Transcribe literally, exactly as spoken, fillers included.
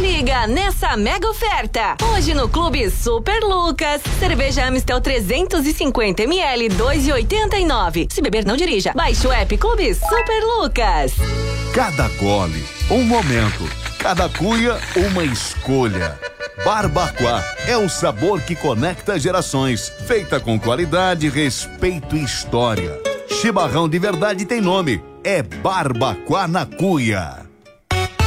liga nessa mega oferta. Hoje no Clube Super Lucas, cerveja Amistel trezentos e cinquenta mililitros, dois reais e oitenta e nove centavos. Se beber, não dirija. Baixe o app Clube Super Lucas. Cada gole, um momento. Cada cuia, uma escolha. Barbacoa é o sabor que conecta gerações. Feita com qualidade, respeito e história. Chimarrão de verdade tem nome. É Barbacoa na Cuia.